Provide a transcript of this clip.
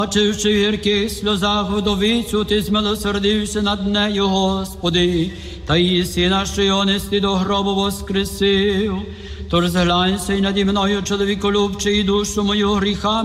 Бачивши в гірких сльозах вдовицю, ти змилосердився над нею, Господи, та її сина, що його несли до гробу, воскресив. Тож зглянься й наді мною, чоловіколюбчий, душу мою гріхами